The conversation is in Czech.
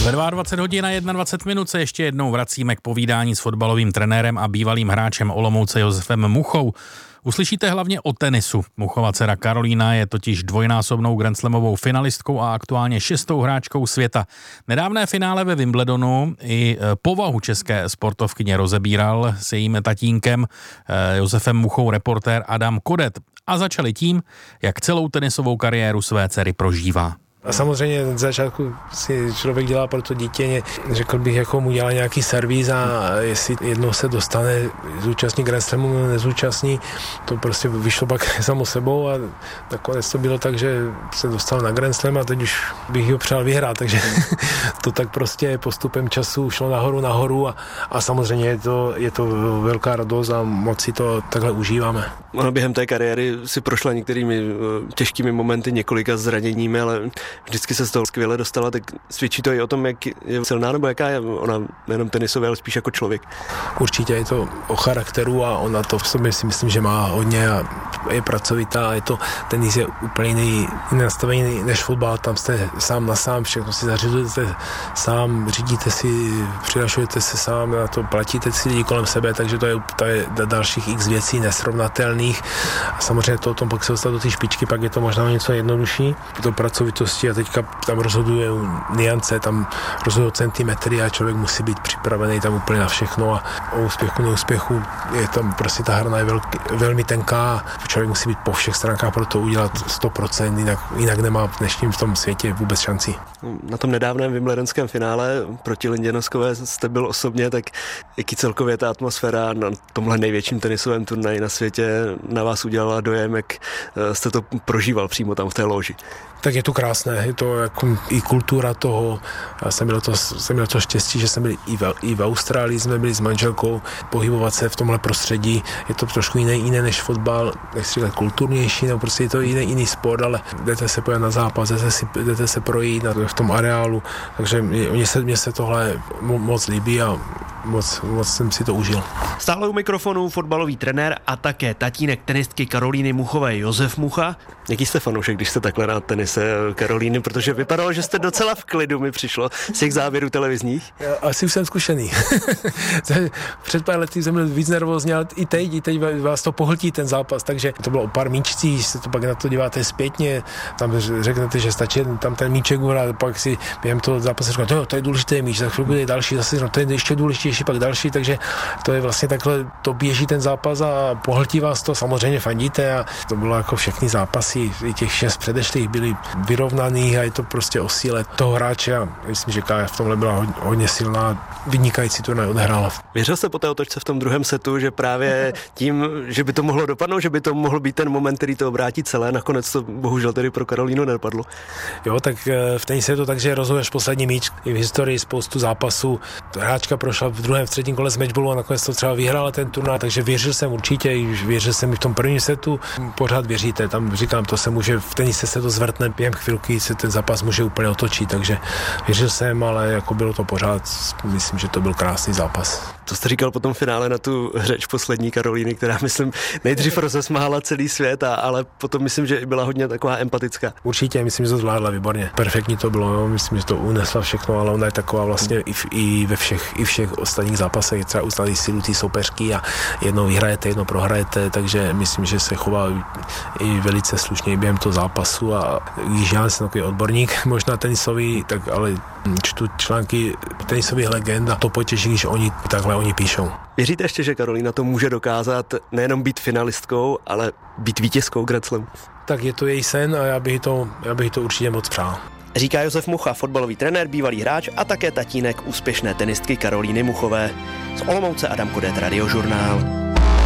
Ve 22 hodin a 21 minut se ještě jednou vracíme k povídání s fotbalovým trenérem a bývalým hráčem Olomouce Josefem Muchou. Uslyšíte hlavně o tenisu. Muchova dcera Karolína je totiž dvojnásobnou grandslamovou finalistkou a aktuálně 6. hráčkou světa. Nedávné finále ve Wimbledonu i povahu české sportovkyně rozebíral s jejím tatínkem Josefem Muchou reportér Adam Kodet. A začali tím, jak celou tenisovou kariéru své dcery prožívá. A samozřejmě z začátku si člověk dělá pro to dítě, řekl bych, jako mu dělá nějaký servis a jestli jednou se dostane, zúčastní Grand Slamu, nezúčastní, to prostě vyšlo pak samo sebou a nakonec to bylo tak, že se dostal na Grand Slam a teď už bych ho přál vyhrát, takže to tak prostě postupem času šlo nahoru a samozřejmě je to velká radost a moc si to takhle užíváme. Ono během té kariéry si prošla některými těžkými momenty, několika zraněními, ale vždycky se z toho skvěle dostala, tak svědčí to i o tom, jak je silná, nebo jaká je ona nejenom tenisově, ale spíš jako člověk. Určitě je to o charakteru a ona to v sobě si myslím, že má hodně a je pracovitá a je to, tenis je úplně jiný nastavený než fotbal, tam jste sám na sám, všechno si zařizujete sám, řídíte si, přihlašujete se sám, na to platíte si lidi kolem sebe, takže to je dalších x věcí nesrovnatelných a samozřejmě to o tom pak se dostat do té špičky, pak je to možná něco jednodušší, to pracovitosti a teďka tam rozhoduje niance, tam rozhodují centimetry a člověk musí být připravený tam úplně na všechno a o úspěchu, neúspěchu je tam prostě ta hrana je velmi tenká, člověk musí být po všech stránkách pro to udělat 100%, jinak nemá v dnešním v tom světě vůbec šanci. Na tom nedávném wimbledonském finále proti Lindě Noskové jste byl osobně, tak jaký celkově ta atmosféra na tomhle největším tenisovém turnaji na světě na vás udělala dojem, jak jste to prožíval přímo tam v té loži? Tak je to krásné, je to jako i kultura toho. Já jsem měl to štěstí, že jsem byl i v Austrálii, jsme byli s manželkou, pohybovat se v tomhle prostředí. Je to trošku jiné než fotbal, nechci říkat kulturnější, no prostě je to jiný sport, ale jdete se pojít na zápas, jdete se projít v tom areálu, takže mně se tohle moc líbí a moc jsem si to užil. Stále u mikrofonu fotbalový trenér a také tatínek tenistky Karolíny Muchové Josef Mucha. Jaký jste fanoušek, když jste takhle na tenise Karolíny, protože vypadalo, že jste docela v klidu, mi přišlo z těch záběrů televizních. Asi už jsem zkušený. Před pár lety jsem byl víc nervózní, ale i teď vás to pohltí ten zápas, takže to bylo o pár míčcích, když se to pak na to díváte zpětně, tam řeknete, že stačí tam ten míček uhrát, pak si během toho zápasu říkáte, to je důležitý míč, za chvilku je další, zase to je ještě důležitější, pak další, takže to je vlastně takhle, to běží ten zápas a pohltí vás to, samozřejmě fandíte a to bylo jako všechny zápasy, i těch 6 předešlých byly vyrovnaných a je to prostě o síle toho hráče a myslím, že Kája v tomhle byla hodně silná, vynikající turnaj odehrála. Věřil jste po té otočce v tom druhém setu, že právě tím, že by to mohlo dopadnout, že by to mohl být ten moment, který to obrátí celé, nakonec to bohužel tedy pro Karolínu nedopadlo? Jo, tak v tenise je to tak, že rozhoduješ poslední míč. I v historii spoustu zápasů. Hráčka prošla v druhém, v třetím kole z matchballu a nakonec to třeba vyhrála ten turnaj, takže věřil jsem určitě, věřil jsem i v tom prvním setu. Pořád věříte, tam říkám, to se může, v tenise se to zvrtne, během chvilky se ten zápas může úplně otočit, takže věřil jsem, ale jako bylo to pořád, myslím, že to byl krásný zápas. To jste říkal potom v finále na tu řeč poslední Karolíny, která, myslím, nejdřív rozesmála celý svět, ale potom myslím, že byla hodně taková empatická. Určitě, myslím, že to zvládla výborně. Perfektní to bylo, jo. Myslím, že to unesla všechno, ale ona je taková vlastně i ve všech ostatních zápasech, třeba uznali sílu té soupeřky a jednou vyhrajete, jednou prohrajete, takže myslím, že se chová i velice slušně během toho zápasu a když já jsem takový odborník, možná tenisový, tak ale čtu články tenisových legend a to potěší, když oni píšou. Věříte ještě, že Karolína to může dokázat nejenom být finalistkou, ale být vítězkou Grand Slamu? Tak je to její sen a já bych to určitě moc přál. Říká Josef Mucha, fotbalový trenér, bývalý hráč a také tatínek úspěšné tenistky Karolíny Muchové. Z Olomouce Adam Kodet, Radiožurnál.